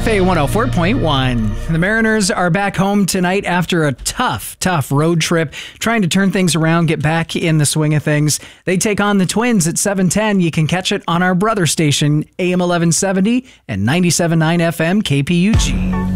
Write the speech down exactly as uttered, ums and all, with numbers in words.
A one oh four point one. The Mariners are back home tonight after a tough, tough road trip, trying to turn things around, get back in the swing of things. They take on the Twins at seven ten. You can catch it on our brother station, A M eleven seventy and ninety-seven point nine F M K P U G.